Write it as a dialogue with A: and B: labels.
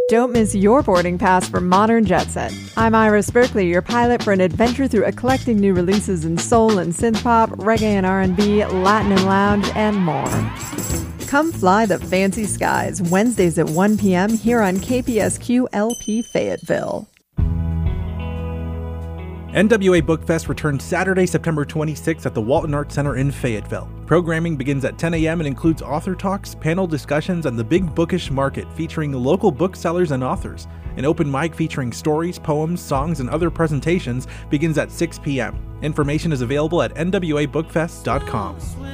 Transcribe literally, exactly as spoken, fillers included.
A: Don't miss your boarding pass for Modern Jet Set. I'm Iris Berkeley, your pilot for an adventure through eclectic new releases in soul and synthpop, reggae and R and B, Latin and lounge, and more. Come fly the fancy skies, Wednesdays at one p.m. here on K P S Q L P Fayetteville.
B: N W A Book Fest returns Saturday, September twenty-sixth at the Walton Arts Center in Fayetteville. Programming begins at ten a.m. and includes author talks, panel discussions, and the Big Bookish Market featuring local booksellers and authors. An open mic featuring stories, poems, songs, and other presentations begins at six p.m. Information is available at N W A book fest dot com.